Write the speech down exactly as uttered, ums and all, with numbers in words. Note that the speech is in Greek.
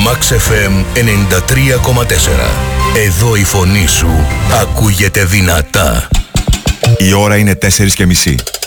Max εφ εμ ενενήντα τρία κόμμα τέσσερα. Εδώ η φωνή σου ακούγεται δυνατά. Η ώρα είναι τέσσερις και μισή.